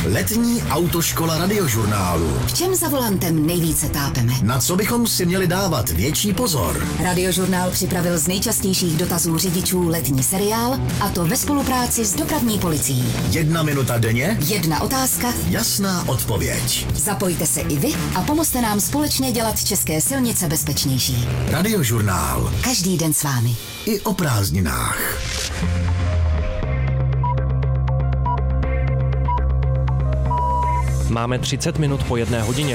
Letní autoškola Radiožurnálu. V čem za volantem nejvíce tápeme? Na co bychom si měli dávat větší pozor? Radiožurnál připravil z nejčastějších dotazů řidičů letní seriál, a to ve spolupráci s dopravní policií. 1 minuta denně, 1 otázka, jasná odpověď. Zapojte se i vy a pomozte nám společně dělat české silnice bezpečnější. Radiožurnál. Každý den s vámi. I o prázdninách. Máme 30 minut po 1 hodině.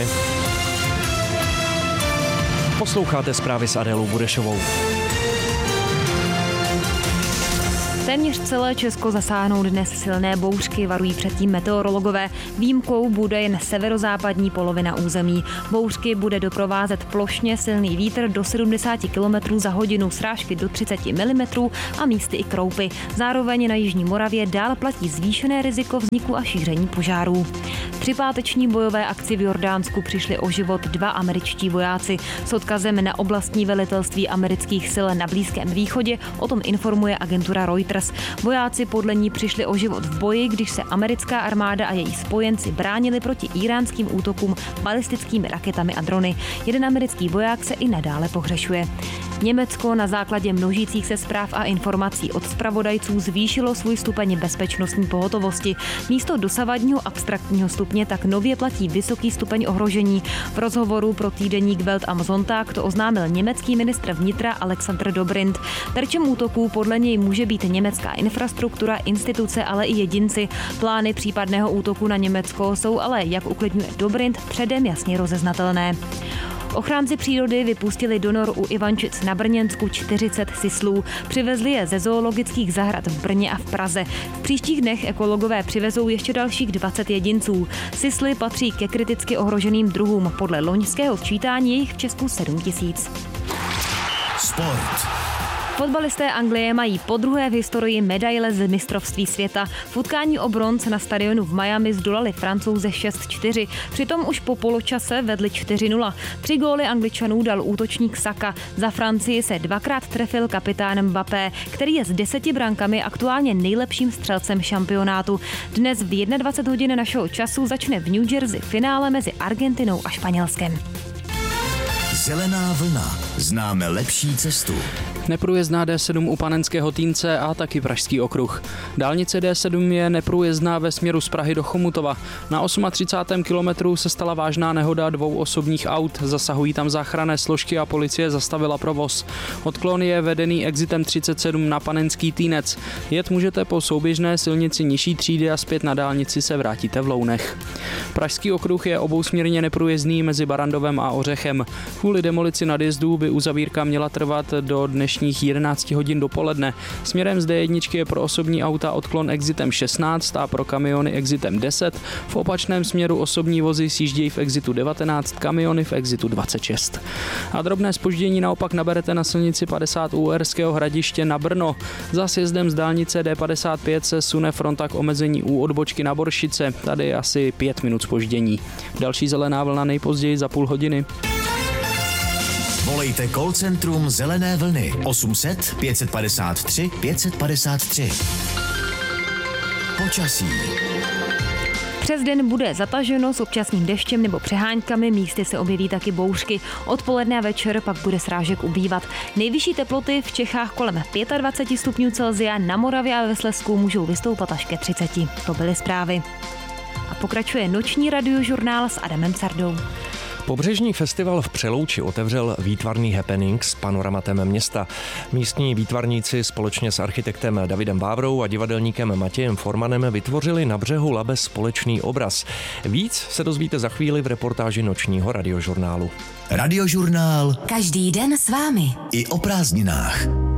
Posloucháte zprávy s Adélou Burešovou. Téměř celé Česko zasáhnou dnes silné bouřky, varují předtím meteorologové. Výjimkou bude jen severozápadní polovina území. Bouřky bude doprovázet plošně silný vítr do 70 km za hodinu, srážky do 30 mm a místy i kroupy. Zároveň na jižní Moravě dál platí zvýšené riziko vzniku a šíření požárů. Při páteční bojové akci v Jordánsku přišli o život 2 američtí vojáci. S odkazem na oblastní velitelství amerických sil na Blízkém východě o tom informuje agentura Reuters. Vojáci podle ní přišli o život v boji, když se americká armáda a její spojenci bránili proti íránským útokům balistickými raketami a drony. Jeden americký voják se i nadále pohřešuje. Německo na základě množících se zpráv a informací od zpravodajců zvýšilo svůj stupeň bezpečnostní pohotovosti. Místo dosavadního abstraktního stupně tak nově platí vysoký stupeň ohrožení. V rozhovoru pro týdeník Welt am Sonntag to oznámil německý ministr vnitra Alexander Dobrindt. Terčem útoků podle něj může být německá infrastruktura, instituce, ale i jedinci. Plány případného útoku na Německo jsou ale, jak uklidňuje Dobrindt, předem jasně rozeznatelné. Ochránci přírody vypustili do nor u Ivančic na Brněnsku 40 syslů. Přivezli je ze zoologických zahrad v Brně a v Praze. V příštích dnech ekologové přivezou ještě dalších 20 jedinců. Sysly patří ke kriticky ohroženým druhům. Podle loňského sčítání je jich v Česku 7 000. Sport. Fotbalisté Anglie mají podruhé v historii medaile z mistrovství světa. V utkání o bronz na stadionu v Miami zdolali Francouze 6-4. Přitom už po poločase vedli 4-0. 3 góly Angličanů dal útočník Saka. Za Francii se 2krát trefil kapitán Mbappé, který je s 10 brankami aktuálně nejlepším střelcem šampionátu. Dnes v 21 hodin našeho času začne v New Jersey finále mezi Argentinou a Španělskem. Zelená vlna. Známe lepší cestu. Neprůjezdná D7 u Panenského Týnce a taky Pražský okruh. Dálnice D7 je neprůjezdná ve směru z Prahy do Chomutova. Na 38. kilometru se stala vážná nehoda 2 osobních aut. Zasahují tam záchranné složky a policie zastavila provoz. Odklon je vedený exitem 37 na Panenský Týnec. Jet můžete po souběžné silnici nižší třídy a zpět na dálnici se vrátíte v Lounech. Pražský okruh je obousměrně neprůjezdný mezi Barandovem a Ořechem. Kvůli demolici nadjezdů by uzavírka měla trvat do dnešních 11 hodin dopoledne. Směrem z D1 je pro osobní auta odklon exitem 16 a pro kamiony exitem 10. V opačném směru osobní vozy sjíždějí v exitu 19, kamiony v exitu 26. A drobné zpoždění naopak naberete na silnici 50 u Uherského Hradiště na Brno. Za sjezdem z dálnice D55 se sune fronta k omezení u odbočky na Boršice. Tady je asi 5 minut zpoždění. Další zelená vlna nejpozději za půl hodiny. Volejte call centrum Zelené vlny 800 553 553. Počasí. Přes den bude zataženo s občasným deštěm nebo přeháňkami, místy se objeví taky bouřky. Odpoledne a večer pak bude srážek ubývat. Nejvyšší teploty v Čechách kolem 25 stupňů Celsia, na Moravě a ve Slezsku můžou vystoupat až ke 30. To byly zprávy. A pokračuje noční radiožurnál s Adamem Sardou. Pobřežní festival v Přelouči otevřel výtvarný happening s panoramatem města. Místní výtvarníci společně s architektem Davidem Vávrou a divadelníkem Matějem Formanem vytvořili na břehu Labe společný obraz. Víc se dozvíte za chvíli v reportáži nočního radiožurnálu. Radiožurnál. Každý den s vámi. I o prázdninách.